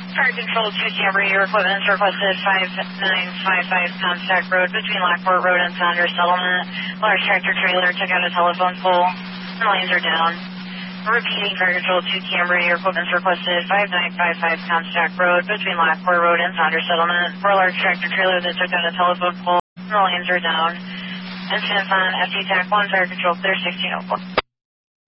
Fire Control 2 Camry, your equipment is requested 5955 Comstock Road between Lockport Road and Saunders Settlement. Large tractor trailer took out a telephone pole. The lanes are down. Repeating, Fire Control 2 Camry, your equipment is requested 5955 Comstock Road between Lockport Road and Saunders Settlement. For a large tractor trailer that took out a telephone pole. The lanes are down. Incident on FT TAC 1, Fire Control clear 1604.